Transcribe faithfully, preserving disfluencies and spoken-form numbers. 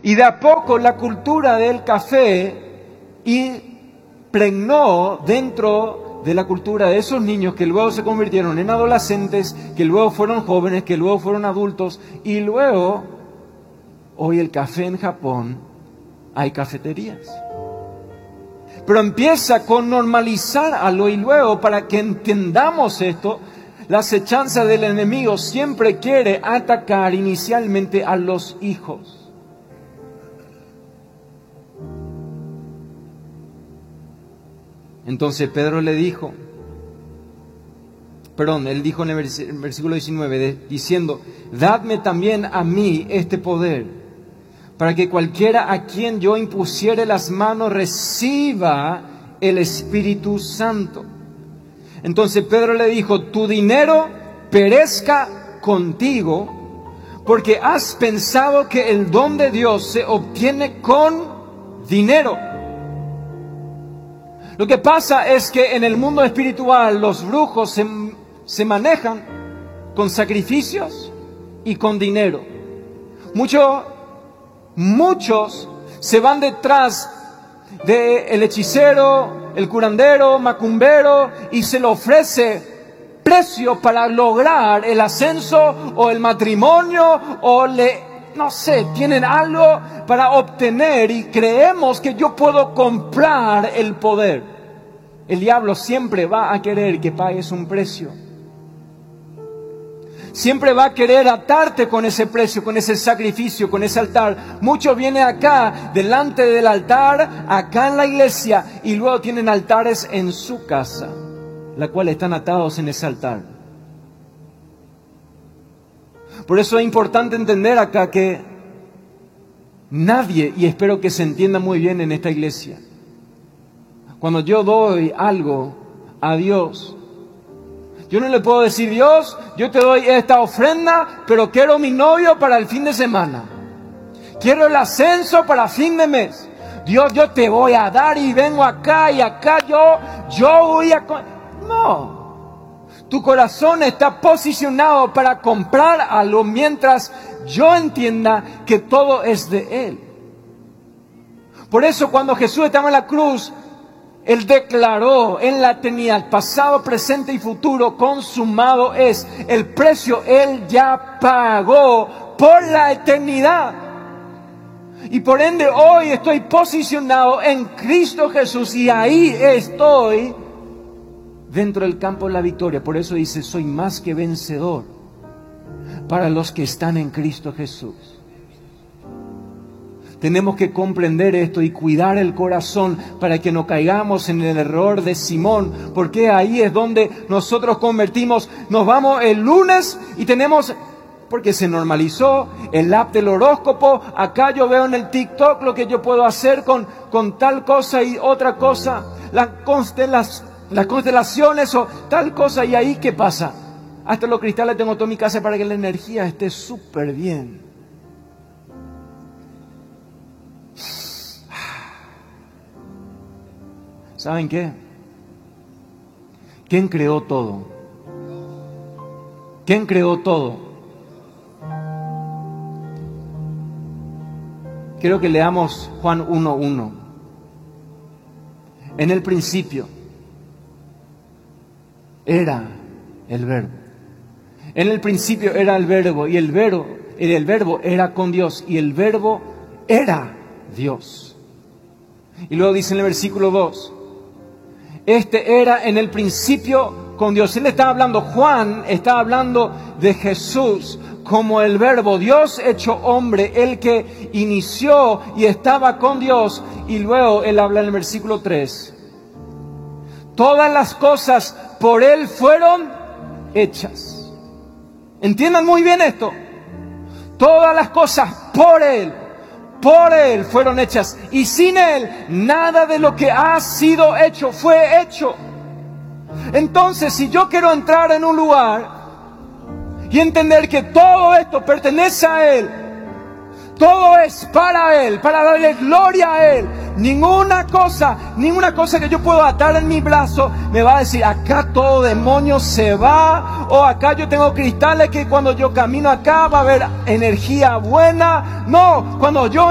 Y de a poco la cultura del café impregnó dentro de la cultura de esos niños que luego se convirtieron en adolescentes, que luego fueron jóvenes, que luego fueron adultos. Y luego, hoy el café en Japón, hay cafeterías. Pero empieza con normalizar algo y luego, para que entendamos esto, la acechanza del enemigo siempre quiere atacar inicialmente a los hijos. Entonces Pedro le dijo, perdón, él dijo en el versículo diecinueve, de, diciendo, dadme también a mí este poder, para que cualquiera a quien yo impusiere las manos reciba el Espíritu Santo. Entonces Pedro le dijo, tu dinero perezca contigo, porque has pensado que el don de Dios se obtiene con dinero. Lo que pasa es que en el mundo espiritual los brujos se, se manejan con sacrificios y con dinero. Muchos, muchos se van detrás del hechicero, el curandero, macumbero, y se le ofrece precio para lograr el ascenso o el matrimonio, o le, no sé, tienen algo para obtener y creemos que yo puedo comprar el poder. El diablo siempre va a querer que pagues un precio. Siempre va a querer atarte con ese precio, con ese sacrificio, con ese altar. Muchos vienen acá, delante del altar, acá en la iglesia, y luego tienen altares en su casa, la cual están atados en ese altar. Por eso es importante entender acá que nadie, y espero que se entienda muy bien en esta iglesia, cuando yo doy algo a Dios, yo no le puedo decir, Dios, yo te doy esta ofrenda, pero quiero mi novio para el fin de semana. Quiero el ascenso para fin de mes. Dios, yo te voy a dar y vengo acá y acá yo, yo voy a... No. Tu corazón está posicionado para comprar algo mientras yo entienda que todo es de Él. Por eso cuando Jesús estaba en la cruz, Él declaró en la eternidad, pasado, presente y futuro, consumado es. El precio Él ya pagó por la eternidad. Y por ende hoy estoy posicionado en Cristo Jesús y ahí estoy dentro del campo de la victoria. Por eso dice, soy más que vencedor para los que están en Cristo Jesús. Tenemos que comprender esto y cuidar el corazón para que no caigamos en el error de Simón, porque ahí es donde nosotros convertimos, nos vamos el lunes y tenemos, porque se normalizó el app del horóscopo, acá yo veo en el TikTok lo que yo puedo hacer con, con tal cosa y otra cosa, las, constelas, las constelaciones o tal cosa, y ahí ¿qué pasa? Hasta los cristales tengo toda mi casa para que la energía esté súper bien. ¿Saben qué? ¿Quién creó todo? ¿Quién creó todo? Quiero que leamos Juan uno uno. En el principio era el Verbo. En el principio era el Verbo y el Verbo, el Verbo era con Dios y el Verbo era Dios. Y luego dice en el versículo dos, este era en el principio con Dios. Él estaba hablando, Juan estaba hablando de Jesús como el Verbo, Dios hecho hombre, el que inició y estaba con Dios. Y luego él habla en el versículo tres, todas las cosas por Él fueron hechas. Entiendan muy bien esto. Todas las cosas por Él, por Él fueron hechas. Y sin Él, nada de lo que ha sido hecho fue hecho. Entonces, si yo quiero entrar en un lugar y entender que todo esto pertenece a Él, todo es para Él, para darle gloria a Él, ninguna cosa, ninguna cosa que yo puedo atar en mi brazo me va a decir, acá todo demonio se va, o acá yo tengo cristales que cuando yo camino acá va a haber energía buena. No, cuando yo